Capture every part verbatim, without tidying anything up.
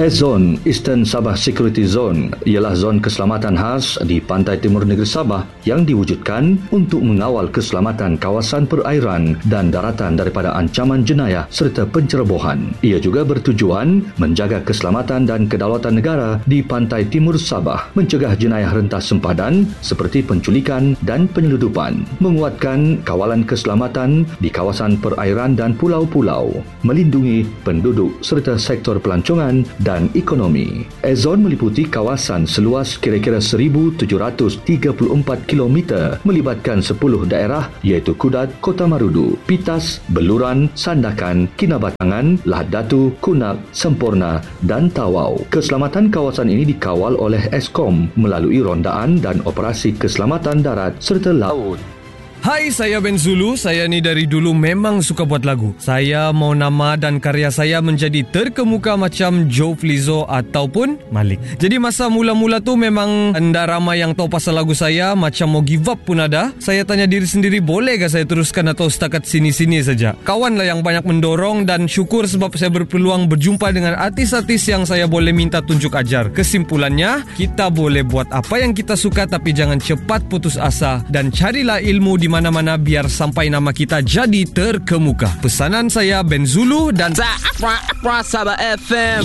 E-Zone Eastern Sabah Security Zone ialah zon keselamatan khas di pantai timur negeri Sabah yang diwujudkan untuk mengawal keselamatan kawasan perairan dan daratan daripada ancaman jenayah serta pencerobohan. Ia juga bertujuan menjaga keselamatan dan kedaulatan negara di pantai timur Sabah, mencegah jenayah rentas sempadan seperti penculikan dan penyeludupan, menguatkan kawalan keselamatan di kawasan perairan dan pulau-pulau, melindungi penduduk serta sektor pelancongan dan ekonomi. E-Zone meliputi kawasan seluas kira-kira seribu tujuh ratus tiga puluh empat kilometer melibatkan sepuluh daerah iaitu Kudat, Kota Marudu, Pitas, Beluran, Sandakan, Kinabatangan, Lahad Datu, Kunak, Semporna dan Tawau. Keselamatan kawasan ini dikawal oleh Eskom melalui rondaan dan operasi keselamatan darat serta laut. Hai, saya Ben Zulu. Saya ni dari dulu memang suka buat lagu. Saya mau nama dan karya saya menjadi terkemuka macam Joe Flizzo ataupun Malik. Jadi masa mula-mula tu memang anda ramai yang tahu pasal lagu saya, macam mau give up pun ada. Saya tanya diri sendiri, bolehkah saya teruskan atau setakat sini-sini saja? Kawan lah yang banyak mendorong dan syukur sebab saya berpeluang berjumpa dengan artis-artis yang saya boleh minta tunjuk ajar. Kesimpulannya, kita boleh buat apa yang kita suka tapi jangan cepat putus asa dan carilah ilmu di mana-mana biar sampai nama kita jadi terkemuka. Pesanan saya Ben Zulu dan Afra Afra Sabah F M.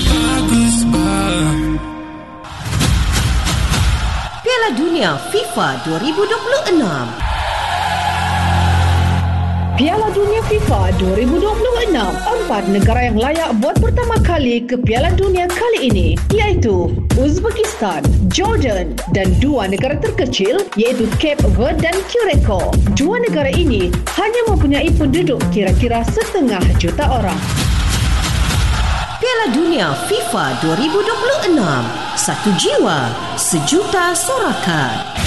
Piala Dunia FIFA dua ribu dua puluh enam. Piala Dunia FIFA dua ribu dua puluh enam. Empat negara yang layak buat pertama kali ke Piala Dunia kali ini iaitu Uzbekistan, Jordan dan dua negara terkecil iaitu Cape Verde dan Curacao. Dua negara ini hanya mempunyai penduduk kira-kira setengah juta orang. Piala Dunia FIFA dua ribu dua puluh enam. Satu jiwa, sejuta sorakan.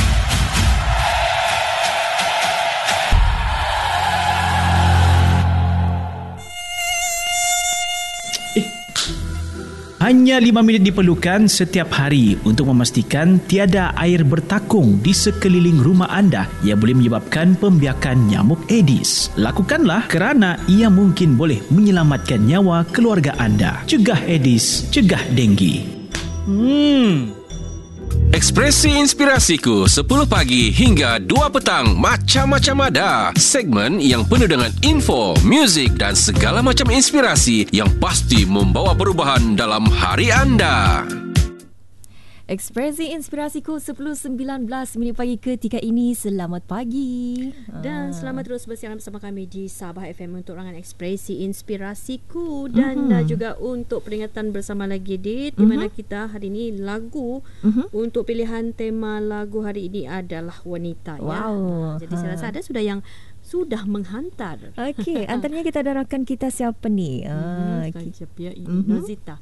Hanya lima minit diperlukan setiap hari untuk memastikan tiada air bertakung di sekeliling rumah anda yang boleh menyebabkan pembiakan nyamuk Aedes. Lakukanlah kerana ia mungkin boleh menyelamatkan nyawa keluarga anda. Cegah Aedes, cegah denggi. Hmm. Ekspresi Inspirasiku sepuluh pagi hingga dua petang macam-macam ada. Segmen yang penuh dengan info, muzik dan segala macam inspirasi yang pasti membawa perubahan dalam hari anda. Ekspresi Inspirasiku sepuluh sembilan belas minit pagi ketika ini. Selamat pagi. Dan selamat terus bersiaran bersama kami di Sabah F M untuk rangan Ekspresi Inspirasiku. Dan mm-hmm. juga untuk peringatan bersama lagi Dit, mm-hmm. di mana kita hari ini lagu mm-hmm. untuk pilihan tema lagu hari ini adalah wanita. Wow. Ya. Jadi ha. saya rasa ada sudah yang sudah menghantar. Okey, antaranya kita ada rakan kita siapa ni? Mm-hmm. Uh, siapa ya ini? Mm-hmm. Nozita.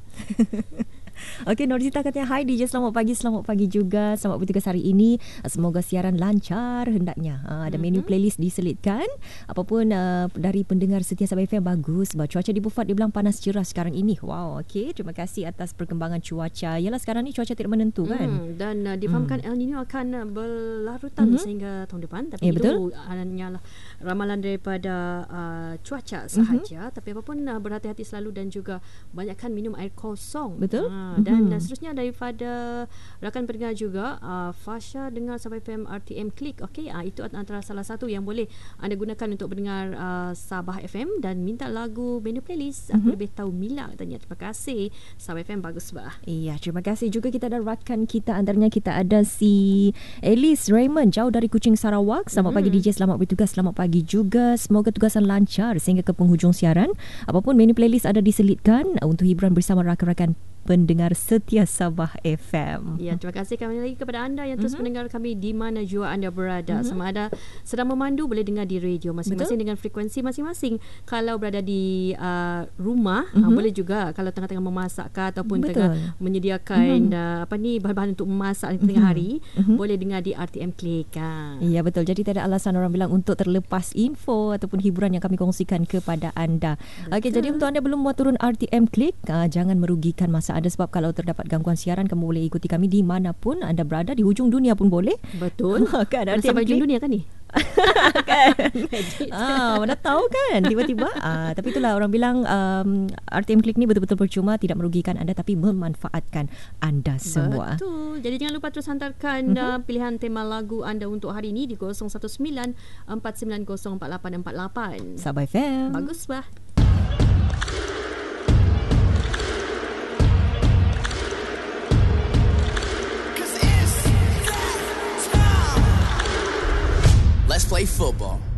Okey, Norzita katanya, hai D J, selamat pagi, selamat pagi juga, selamat bertugas hari ini, semoga siaran lancar hendaknya. Uh, ada menu playlist diselitkan. Apapun uh, dari pendengar setia Sabah F M bagus. Sebab cuaca di Beaufort dia bilang panas cerah sekarang ini. Wow, okey, terima kasih atas perkembangan cuaca. Yalah sekarang ni cuaca tidak menentu kan. Hmm, dan uh, difahamkan hmm. El Nino akan uh, berlarutan hmm. sehingga tahun depan. Tapi ya, itu betul? hanyalah ramalan daripada uh, cuaca sahaja. Hmm. Tapi apapun uh, berhati-hati selalu dan juga banyakkan minum air kosong. Betul. Uh, dan mm-hmm. seterusnya daripada rakan pendengar juga uh, Fasha dengar Sabah F M R T M Click. Okey, uh, itu antara salah satu yang boleh anda gunakan untuk mendengar uh, Sabah F M dan minta lagu menu playlist. Mm-hmm. Aku lebih tahu Mila katanya. Terima kasih Sabah F M, bagus bah. Iya, terima kasih juga. Kita ada rakan kita, antaranya kita ada si Alice Raymond jauh dari Kuching, Sarawak. Selamat mm-hmm. pagi D J, selamat bertugas, selamat pagi juga. Semoga tugasan lancar sehingga ke penghujung siaran. Apapun menu playlist ada diselitkan untuk hiburan bersama rakan-rakan pendengar setia Sabah F M. Ya, terima kasih kembali lagi kepada anda yang terus mm-hmm. mendengar kami di mana jua anda berada. Mm-hmm. Sama ada sedang memandu, boleh dengar di radio masing-masing. Betul? Dengan frekuensi masing-masing. Kalau berada di uh, rumah, mm-hmm. uh, boleh juga kalau tengah-tengah memasak ataupun Betul. tengah menyediakan mm-hmm. uh, apa ni bahan-bahan untuk memasak di tengah hari, mm-hmm. boleh dengar di R T M Click. Ha. Ya, betul. Jadi tidak ada alasan orang bilang untuk terlepas info ataupun hiburan yang kami kongsikan kepada anda. Okey, jadi untuk anda belum buat turun R T M Click, uh, jangan merugikan masa ada, sebab kalau terdapat gangguan siaran kamu boleh ikuti kami di manapun anda berada, di hujung dunia pun boleh. Betul. Kan sampai hujung dunia kan ni? Kan? ah, mana tahu kan tiba-tiba. Ah, tapi itulah orang bilang um, R T M Klik ni betul-betul percuma, tidak merugikan anda tapi memanfaatkan anda semua. Betul. Jadi jangan lupa terus hantarkan uh-huh. pilihan tema lagu anda untuk hari ini di kosong satu sembilan empat sembilan kosong empat lapan empat lapan. Sabah F M. Bagus bah. Let's play football.